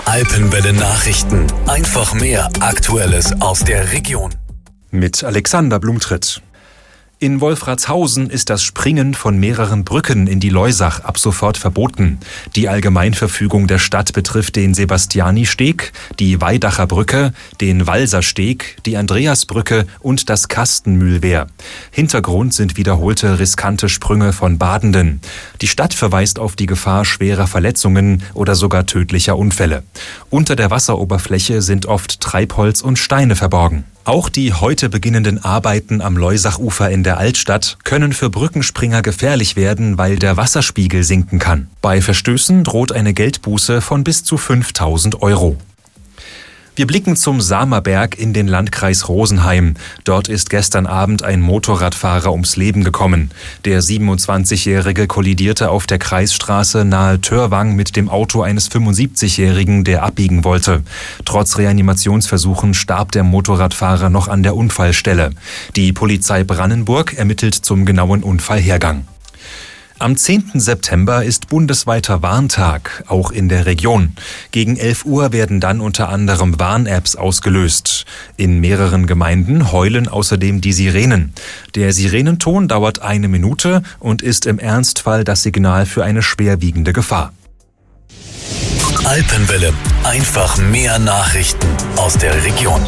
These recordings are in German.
Alpenwelle Nachrichten. Einfach mehr Aktuelles aus der Region. Mit Alexander Blumtritt. In Wolfratshausen ist das Springen von mehreren Brücken in die Loisach ab sofort verboten. Die Allgemeinverfügung der Stadt betrifft den Sebastiani-Steg, die Weidacher Brücke, den Walser-Steg, die Andreasbrücke und das Kastenmühlwehr. Hintergrund sind wiederholte riskante Sprünge von Badenden. Die Stadt verweist auf die Gefahr schwerer Verletzungen oder sogar tödlicher Unfälle. Unter der Wasseroberfläche sind oft Treibholz und Steine verborgen. Auch die heute beginnenden Arbeiten am Loisachufer in der Altstadt können für Brückenspringer gefährlich werden, weil der Wasserspiegel sinken kann. Bei Verstößen droht eine Geldbuße von bis zu 5.000 €. Wir blicken zum Samerberg in den Landkreis Rosenheim. Dort ist gestern Abend ein Motorradfahrer ums Leben gekommen. Der 27-Jährige kollidierte auf der Kreisstraße nahe Törwang mit dem Auto eines 75-Jährigen, der abbiegen wollte. Trotz Reanimationsversuchen starb der Motorradfahrer noch an der Unfallstelle. Die Polizei Brannenburg ermittelt zum genauen Unfallhergang. Am 10. September ist bundesweiter Warntag, auch in der Region. Gegen 11 Uhr werden dann unter anderem Warn-Apps ausgelöst. In mehreren Gemeinden heulen außerdem die Sirenen. Der Sirenenton dauert 1 Minute und ist im Ernstfall das Signal für eine schwerwiegende Gefahr. Alpenwelle. Einfach mehr Nachrichten aus der Region.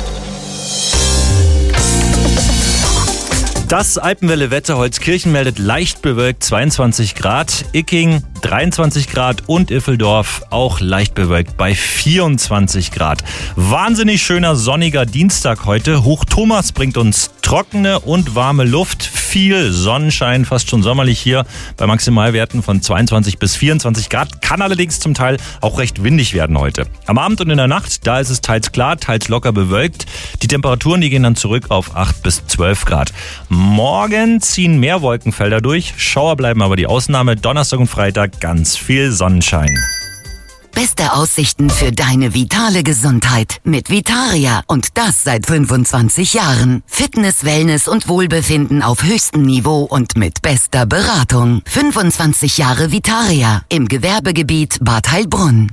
Das Alpenwelle-Wetter Holzkirchen meldet leicht bewölkt 22 Grad, Icking 23 Grad und Iffeldorf auch leicht bewölkt bei 24 Grad. Wahnsinnig schöner sonniger Dienstag heute. Hoch Thomas bringt uns trockene und warme Luft. Viel Sonnenschein, fast schon sommerlich hier bei Maximalwerten von 22 bis 24 Grad. Kann allerdings zum Teil auch recht windig werden heute. Am Abend und in der Nacht, da ist es teils klar, teils locker bewölkt. Die Temperaturen, die gehen dann zurück auf 8 bis 12 Grad. Morgen ziehen mehr Wolkenfelder durch. Schauer bleiben aber die Ausnahme. Donnerstag und Freitag ganz viel Sonnenschein. Beste Aussichten für deine vitale Gesundheit mit Vitaria und das seit 25 Jahren. Fitness, Wellness und Wohlbefinden auf höchstem Niveau und mit bester Beratung. 25 Jahre Vitaria im Gewerbegebiet Bad Heilbrunn.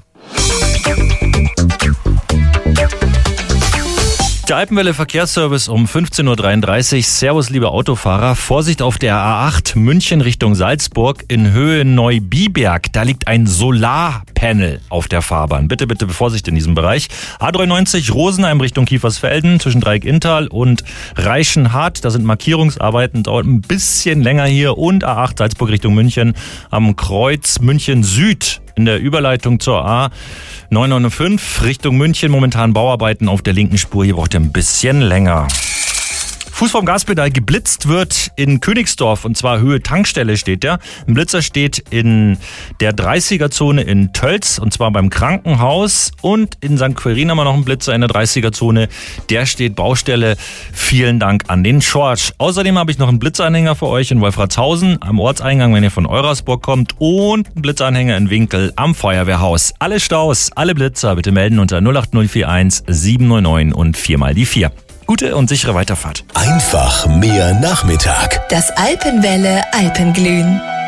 Der Alpenwelle Verkehrsservice um 15.33 Uhr. Servus, liebe Autofahrer. Vorsicht auf der A8 München Richtung Salzburg in Höhe Neubiberg. Da liegt ein Solarpanel auf der Fahrbahn. Bitte Vorsicht in diesem Bereich. A93 Rosenheim Richtung Kiefersfelden zwischen Dreieck Inntal und Reichenhart. Da sind Markierungsarbeiten, dauert ein bisschen länger hier. Und A8 Salzburg Richtung München am Kreuz München Süd. In der Überleitung zur A995 Richtung München momentan Bauarbeiten auf der linken Spur. Hier braucht ihr ein bisschen länger. Fuß vom Gaspedal geblitzt wird in Königsdorf und zwar Höhe Tankstelle steht der. Ein Blitzer steht in der 30er-Zone in Tölz und zwar beim Krankenhaus und in St. Quirin haben wir noch einen Blitzer in der 30er-Zone. Der steht Baustelle. Vielen Dank an den Schorsch. Außerdem habe ich noch einen Blitzanhänger für euch in Wolfratshausen am Ortseingang, wenn ihr von Eurasburg kommt und einen Blitzanhänger in Winkel am Feuerwehrhaus. Alle Staus, alle Blitzer bitte melden unter 08041 799 und 4x4. Gute und sichere Weiterfahrt. Einfach mehr Nachmittag. Das Alpenwelle Alpenglühen.